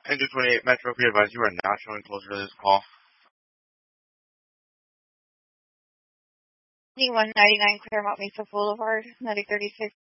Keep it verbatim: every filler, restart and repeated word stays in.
Engine twenty-eight Metro, be advised you are not showing closer to this call. D one ninety-nine Claremont Mesa Boulevard, ninety thirty-six.